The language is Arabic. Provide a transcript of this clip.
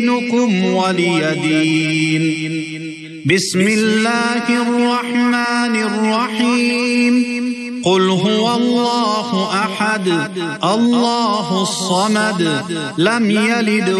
دينكم ولي دين. بسم الله الرحمن الرحيم. قل هو الله أحد الله الصمد لم يلد